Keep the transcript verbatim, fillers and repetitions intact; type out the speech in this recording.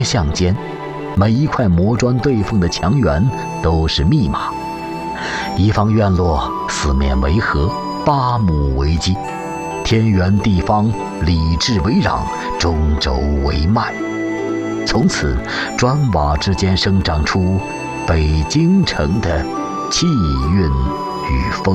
巷间，每一块磨砖对缝的墙垣都是密码。一方院落，四面为河，八亩为基，天圆地方，里质为壤，中轴为脉。从此，砖瓦之间生长出北京城的气韵与风。